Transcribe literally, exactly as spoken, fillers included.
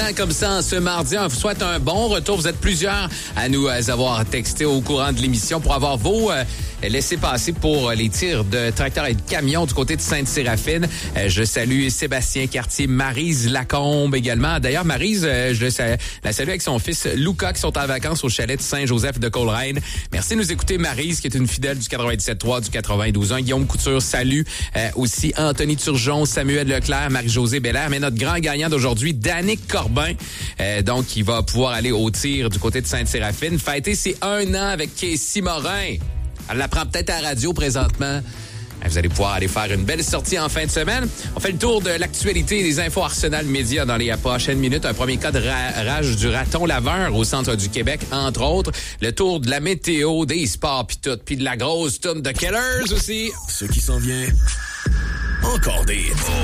temps comme ça ce mardi. On vous souhaite un bon retour. Vous êtes plusieurs à nous avoir texté au courant de l'émission pour avoir vos euh, laissez-passer pour les tirs de tracteurs et de camions du côté de Sainte-Séraphine. Euh, je salue Sébastien Cartier, Maryse Lacombe également. D'ailleurs, Maryse, euh, je la salue avec son fils Luca qui sont en vacances au chalet de Saint-Joseph de Coleraine. Merci de nous écouter, Maryse, qui est une fidèle du quatre-vingt-dix-sept trois, du quatre-vingt-douze un. Guillaume Couture, salut. Euh, aussi Anthony Turgeon, Samuel Leclerc, Marie-Josée Belair. Mais notre grand gagnant d'aujourd'hui, Danick Corbin, euh, donc qui va pouvoir aller au tir du côté de Sainte-Séraphine, fêter ses un an avec Casey Morin. Elle l'apprend peut-être à la radio présentement. Vous allez pouvoir aller faire une belle sortie en fin de semaine. On fait le tour de l'actualité et des infos Arsenal Média dans les prochaines minutes. Un premier cas de ra- rage du raton laveur au centre du Québec, entre autres. Le tour de la météo, des sports pis tout, puis de la grosse toune de Killers aussi. Ce qui s'en vient, encore des...